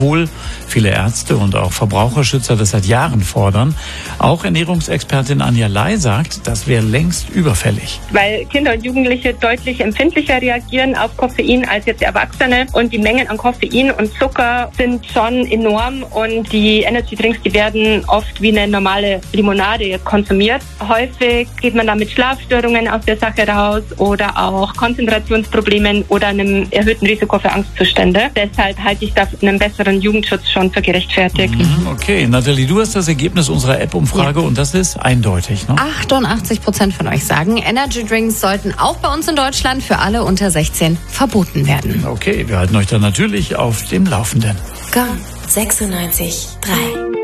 Obwohl viele Ärzte und auch Verbraucherschützer das seit Jahren fordern. Auch Ernährungsexpertin Anja Lai sagt, das wäre längst überfällig. Weil Kinder und Jugendliche deutlich empfindlicher reagieren auf Koffein als jetzt Erwachsene. Und die Mengen an Koffein und Zucker sind schon enorm. Und die Energy Drinks, die werden oft wie eine normale Limonade konsumiert. Häufig geht man da mit Schlafstörungen aus der Sache raus oder auch Konzentrationsproblemen oder einem erhöhten Risiko für Angstzustände. Deshalb halte ich da einen besseren Jugendschutz schon für gerechtfertigt. Okay, Nathalie, du hast das Ergebnis unserer App-Umfrage und das ist eindeutig, ne? 88% von euch sagen, Energy Drinks sollten auch bei uns in Deutschland für alle unter 16 verboten werden. Okay, wir halten euch dann natürlich auf dem Laufenden. Gong 96.3